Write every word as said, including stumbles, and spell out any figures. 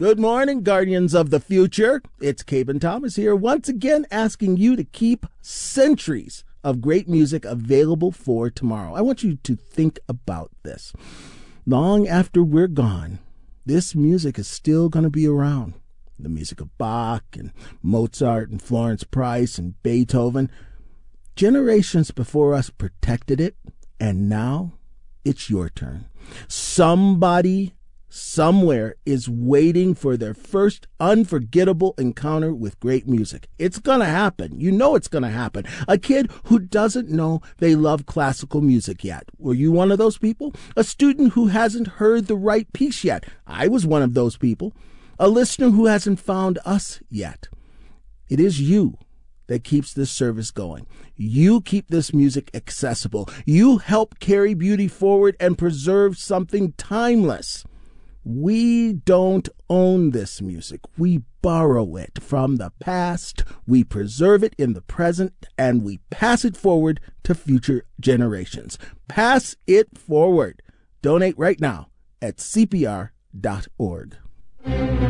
Good morning, Guardians of the Future. It's Caben Thomas here, once again asking you to keep centuries of great music available for tomorrow. I want you to think about this. Long after we're gone, this music is still going to be around. The music of Bach and Mozart and Florence Price and Beethoven. Generations before us protected it, and now it's your turn. Somebody somewhere is waiting for their first unforgettable encounter with great music. It's going to happen. You know it's going to happen. A kid who doesn't know they love classical music yet. Were you one of those people? A student who hasn't heard the right piece yet. I was one of those people. A listener who hasn't found us yet. It is you that keeps this service going. You keep this music accessible. You help carry beauty forward and preserve something timeless. We don't own this music. We borrow it from the past. We preserve it in the present, and we pass it forward to future generations. Pass it forward. Donate right now at C P R dot org.